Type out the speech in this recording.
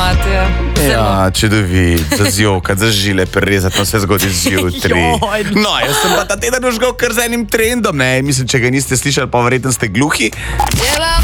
imate. Ja, čudovit, za zjokat, za žile prerezati, no se zgodi zjutraj. No, jaz sem pa ta teden užgal kar z enim trendom, ne, mislim, če ga niste slišali, pa verjetno ste gluhi.